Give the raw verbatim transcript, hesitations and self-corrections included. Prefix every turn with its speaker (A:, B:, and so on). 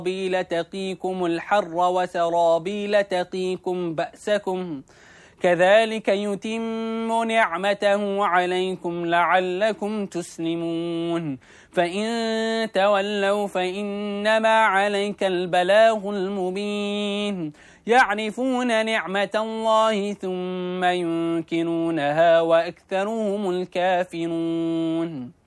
A: سرابيل تقيكم الحر وسرابيل تقيكم بأسكم كذلك يتم نعمته عليكم لعلكم تسلمون فإن تولوا فإنما عليك البلاغ المبين يعرفون نعمة الله ثم ينكرونها وأكثرهم الكافرون